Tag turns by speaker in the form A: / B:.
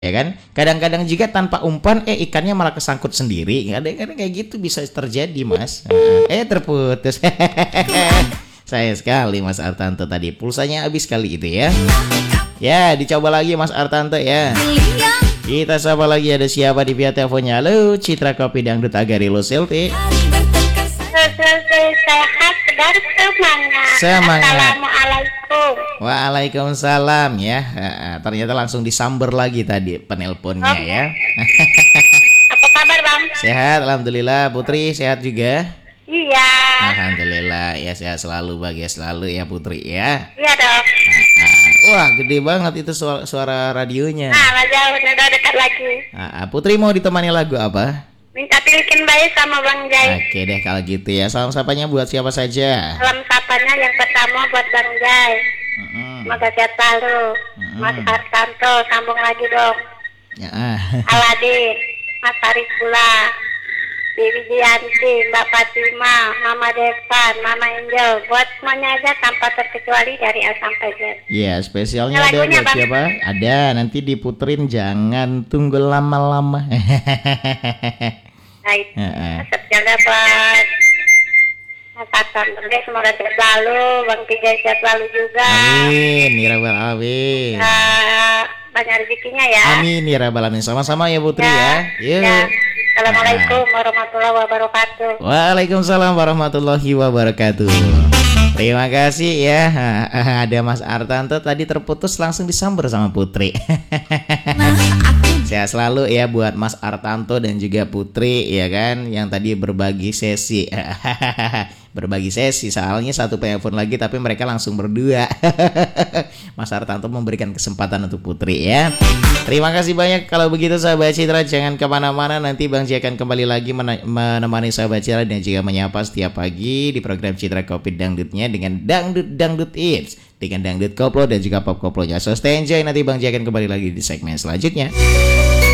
A: ya kan? Kadang-kadang juga tanpa umpan ikannya malah kesangkut sendiri. Kadang-kadang kayak gitu bisa terjadi, Mas. Terputus. Sayang sekali Mas Artanto tadi. Pulsanya habis kali itu ya. Ya, dicoba lagi Mas Artanto ya. Kita sapa lagi, ada siapa di pihak teleponnya? Halo, Citra Kopi Dangdut Agarilo Selti.
B: Sehat dan semangat. Assalamualaikum.
A: Waalaikumsalam ya. Ternyata langsung disamber lagi tadi penelponnya ya.
B: Apa kabar Bang?
A: Sehat, alhamdulillah. Putri sehat juga?
B: Iya.
A: Alhamdulillah ya, sehat selalu, bahagia selalu ya Putri ya.
B: Iya dong.
A: Wah, gede banget itu suara radionya.
B: Jauh, udah dekat lagi.
A: Putri mau ditemani lagu apa?
B: Minta pilihin bayi sama Bang Jai.
A: Oke deh kalau gitu ya. Salam sapanya buat siapa saja?
B: Salam sapanya yang pertama buat Bang Jai. Semoga sehat selalu. Mas Artanto, sambung lagi dong. Aladin, Mas Arifullah, Dewi Dianti, Mbak Fatima, Mama Devan, Mama Angel, buat semuanya aja tanpa terkecuali dari A sampai Z.
A: Iya, spesialnya ada buat Bang. Siapa? Ada, nanti diputerin jangan tunggu lama-lama.
B: Baik, spesialnya buat Mas Artanto, semoga sehat selalu, Bang Tijai sehat selalu juga.
A: Amin, ya rabbal alamin.
B: Banyak rezekinya ya.
A: Amin, ya rabbal alamin. Sama-sama ya Putri ya. Yuk.
B: Ya. Assalamualaikum warahmatullahi wabarakatuh.
A: Waalaikumsalam warahmatullahi wabarakatuh. Terima kasih ya. Ada Mas Artanto tadi terputus langsung disamber sama Putri. Sehat selalu ya buat Mas Artanto dan juga Putri ya kan, yang tadi berbagi sesi. Berbagi sesi soalnya satu telepon lagi tapi mereka langsung berdua. Mas Artanto memberikan kesempatan untuk Putri ya. Terima kasih banyak. Kalau begitu sahabat Citra jangan kemana-mana, nanti Bang Ji akan kembali lagi menemani sahabat Citra dan juga menyapa setiap pagi di program Citra Kopi Dangdutnya dengan Dangdut Hits, dengan dangdut koplo dan juga pop koplonya. So stay enjoy, nanti Bang Ji akan kembali lagi di segmen selanjutnya.